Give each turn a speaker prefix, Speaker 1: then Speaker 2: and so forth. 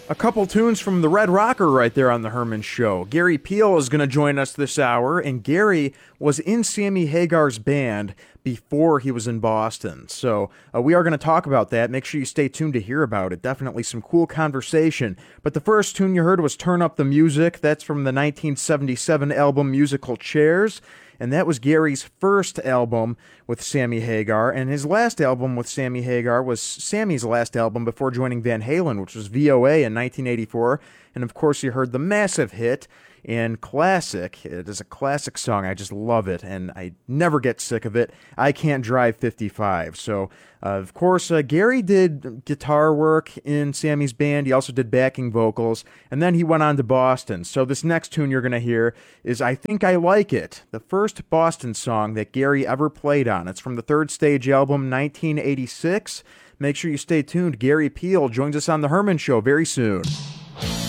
Speaker 1: A couple tunes from the Red Rocker right there on the Herman Show. Gary Peel is going to join us this hour, and Gary was in Sammy Hagar's band before he was in Boston. So we are going to talk about that. Make sure you stay tuned to hear about it. Definitely some cool conversation. But the first tune you heard was Turn Up the Music. That's from the 1977 album Musical Chairs. And that was Gary's first album with Sammy Hagar, and his last album with Sammy Hagar was Sammy's last album before joining Van Halen, which was VOA in 1984, and of course you heard the massive hit and classic. It is a classic song. I just love it, and I never get sick of it. I Can't Drive 55. So, of course, Gary did guitar work in Sammy's band. He also did backing vocals, and then he went on to Boston. So this next tune you're going to hear is I Think I Like It, the first Boston song that Gary ever played on. It's from the Third Stage album, 1986. Make sure you stay tuned. Gary Peel joins us on The Herman Show very soon.